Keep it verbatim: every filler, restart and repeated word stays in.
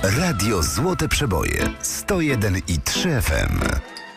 Radio Złote Przeboje sto jeden i trzy F M.